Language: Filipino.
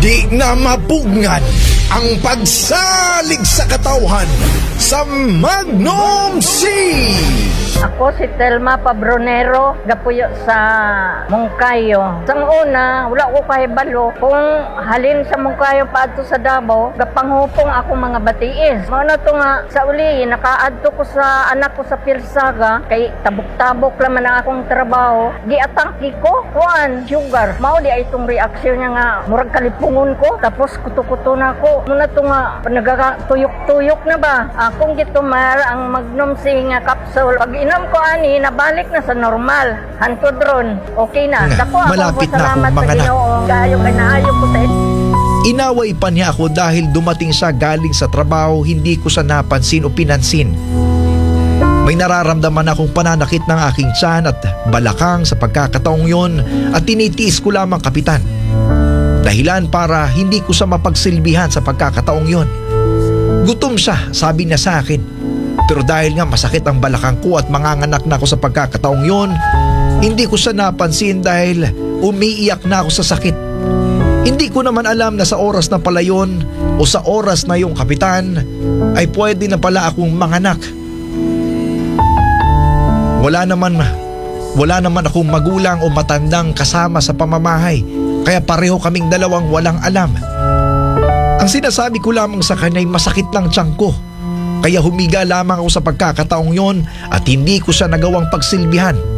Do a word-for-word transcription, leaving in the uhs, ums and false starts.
Di na mapugngan ang pagsalig sa katawhan sa Magnum C. Ako si Telma Pabronero, gapuyo sa Mungkayo. Sang una, wala ko kahibalo. Kung halin sa Mungkayo pa ato sa Davao, gapanghupong ako mga batiis. Mano to nga, sa uli, nakaadto ko sa anak ko sa Pirsaga, kay tabok-tabok naman ang akong trabaho. Giatangki ko, kuan, sugar. Mao di ay itong reaksyon niya nga, murag kalipungon ko, tapos kuto-kuto na ko. Muna to nga, nagakatuyok-tuyok na ba? Akong gitumar ang Magnum C nga capsule. Pag inom ko ani, nabalik na sa normal. Hantod ron, okay na. Nga, Dako ako malapit na salamat akong sa manganak. Ginoo. Kayo kay naayo ko sa Inaway pa niya ako dahil dumating siya galing sa trabaho, hindi ko siya napansin o pinansin. May nararamdaman akong pananakit ng aking tiyan at balakang sa pagkakataong yon at tinitiis ko lamang, kapitan. Dahilan para hindi ko siya mapagsilbihan sa pagkakataong yon. Gutom siya, sabi niya sa akin. Pero dahil nga masakit ang balakang ko at manganganak na ako sa pagkakataong yon, hindi ko siya napansin dahil umiiyak na ako sa sakit. Hindi ko naman alam na sa oras na pala yun o sa oras na yung, kapitan, ay pwede na pala akong manganak. Wala naman, wala naman akong magulang o matandang kasama sa pamamahay, kaya pareho kaming dalawang walang alam. Ang sinasabi ko lamang sa kanya ay masakit lang tiyan ko. Kaya humiga lamang ako sa pagkakataong yon at hindi ko siya nagawang pagsilbihan.